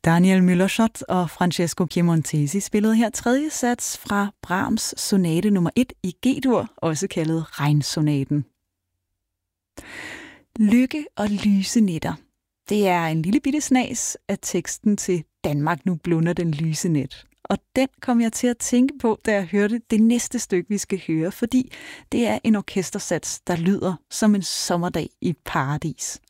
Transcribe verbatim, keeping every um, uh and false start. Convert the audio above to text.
Daniel Müller-Schott og Francesco Piemontesi spillede her tredje sats fra Brahms sonate nummer et i G-dur, også kaldet Regnsonaten. Lykke og lyse nætter. Det er en lille bitte snas af teksten til Danmark, nu blunder den lyse nat. Og den kom jeg til at tænke på, da jeg hørte det næste stykke, vi skal høre, fordi det er en orkestersats, der lyder som en sommerdag i paradis.